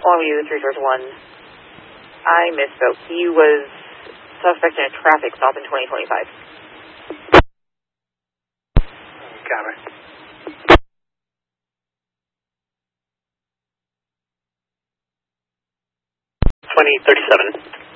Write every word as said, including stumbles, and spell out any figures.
Longview three source one. I misspoke. He was suspect in a traffic stop in twenty twenty-five. Copy. twenty thirty-seven.